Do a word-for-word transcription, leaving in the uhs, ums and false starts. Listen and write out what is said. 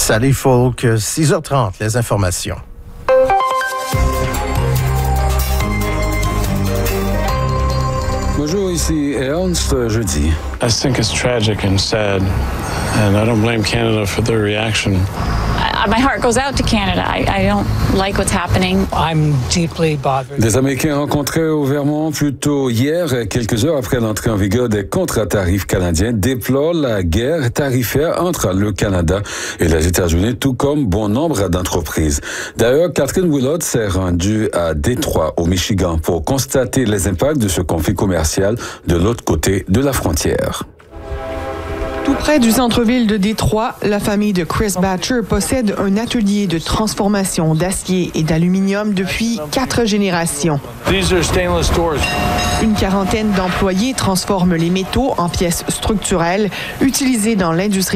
Sally Folk, six heures trente, les informations. Bonjour, ici Ernst, jeudi. I think it's tragic and sad, and I don't blame Canada for their reaction. My heart goes out to Canada. I, I don't like what's happening. I'm deeply bothered. Des Américains rencontrés au Vermont plus tôt hier, quelques heures après l'entrée en vigueur des contre-tarifs canadiens, déplorent la guerre tarifaire entre le Canada et les États-Unis, tout comme bon nombre d'entreprises. D'ailleurs, Catherine Willott s'est rendue à Détroit, au Michigan, pour constater les impacts de ce conflit commercial de l'autre côté de la frontière. Tout près du centre-ville de Détroit, la famille de Chris Batcher possède un atelier de transformation d'acier et d'aluminium depuis quatre générations. Une quarantaine d'employés transforment les métaux en pièces structurelles utilisées dans l'industrie